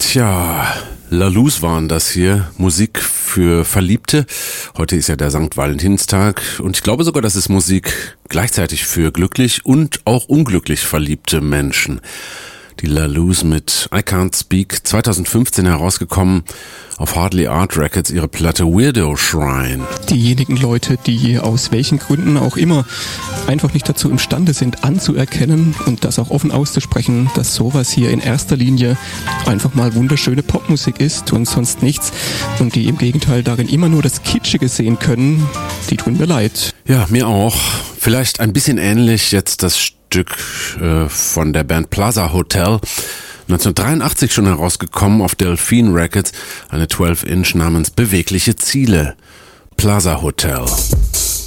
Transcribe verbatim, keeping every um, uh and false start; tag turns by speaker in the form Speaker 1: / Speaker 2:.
Speaker 1: Tja, La Luz waren das hier. Musik für Verliebte. Heute ist ja der Sankt Valentinstag und ich glaube sogar, das ist Musik gleichzeitig für glücklich und auch unglücklich verliebte Menschen. Die La Luz mit I Can't Speak, zweitausendfünfzehn herausgekommen, auf Hardly Art Records, ihre Platte Weirdo Shrine.
Speaker 2: Diejenigen Leute, die aus welchen Gründen auch immer einfach nicht dazu imstande sind, anzuerkennen und das auch offen auszusprechen, dass sowas hier in erster Linie einfach mal wunderschöne Popmusik ist und sonst nichts, und die im Gegenteil darin immer nur das Kitschige sehen können, die tun mir leid.
Speaker 1: Ja, mir auch. Vielleicht ein bisschen ähnlich jetzt das Stück äh, von der Band Plaza Hotel. neunzehnhundertdreiundachtzig schon herausgekommen auf Delphine Records, eine zwölf Inch namens Bewegliche Ziele. Plaza Hotel.